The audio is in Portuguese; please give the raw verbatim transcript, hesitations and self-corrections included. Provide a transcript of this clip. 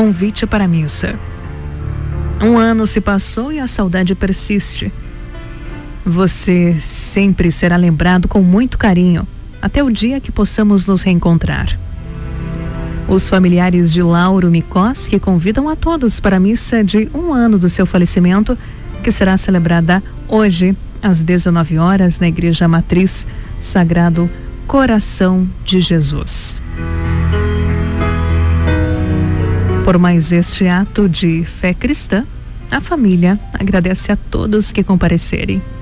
Convite para a missa. Um ano se passou e a saudade persiste. Você sempre será lembrado com muito carinho, até o dia que possamos nos reencontrar. Os familiares de Lauro Mikoski convidam a todos para a missa de um ano do seu falecimento, que será celebrada hoje, às dezenove horas, na Igreja Matriz Sagrado Coração de Jesus. Por mais este ato de fé cristã, a família agradece a todos que comparecerem.